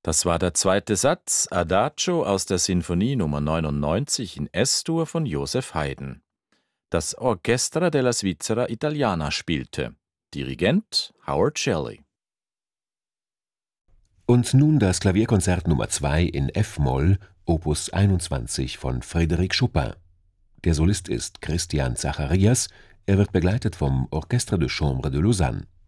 Das war der zweite Satz, Adagio aus der Sinfonie Nummer 99 in S-Dur von Joseph Haydn. Das Orchestra della Svizzera Italiana spielte. Dirigent Howard Shelley. Und nun das Klavierkonzert Nummer 2 in F-Moll, Opus 21 von Frédéric Chopin. Der Solist ist Christian Zacharias, er wird begleitet vom Orchestre de Chambre de Lausanne.